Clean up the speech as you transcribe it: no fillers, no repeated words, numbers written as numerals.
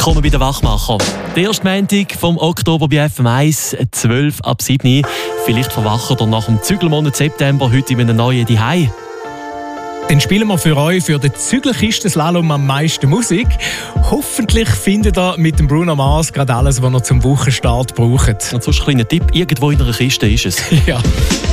Willkommen bei den Wachmacher. Der erste Montag vom Oktober bei FM1, 12 ab 7. Vielleicht verwachen ihr nach dem Zügelmonat September heute in einem neuen Zuhause. Dann spielen wir für euch für den Zügelkisten-Slalom am meisten Musik. Hoffentlich findet ihr mit dem Bruno Mars gerade alles, was ihr zum Wochenstart braucht. Und sonst ein kleiner Tipp, irgendwo in einer Kiste ist es. Ja.